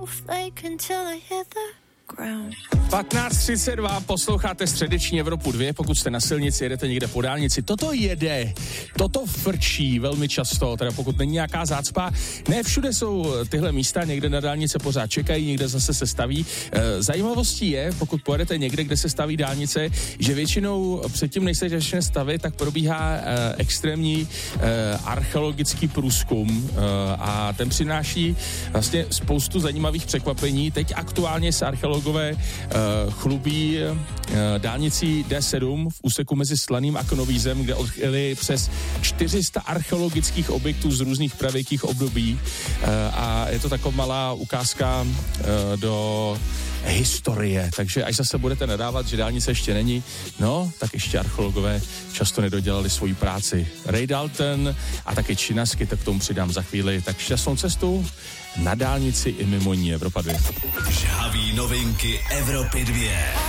15:32, posloucháte středeční Evropu 2, pokud jste na silnici, jedete někde po dálnici, toto jede, toto frčí velmi často, teda pokud není nějaká zácpa, ne všude jsou tyhle místa, někde na dálnice pořád čekají, někde zase se staví. Zajímavostí je, pokud pojedete někde, kde se staví dálnice, že většinou předtím, než se začne stavit, tak probíhá extrémní archeologický průzkum a ten přináší vlastně spoustu zajímavých překvapení. Teď aktuálně se archeologové chlubí dálnicí D7 v úseku mezi Slaným a Knovízem, kde odkryli přes 400 archeologických objektů z různých pravěkých období a je to taková malá ukázka do historie, takže až zase budete nadávat, že dálnice ještě není, no, tak ještě archeologové často nedodělali svoji práci. Ray Dalton a taky Činasky, tak k tomu přidám za chvíli, tak šťastnou cestu na dálnici i mimo ní. Evropa 2. Žhaví novinky Evropy 2.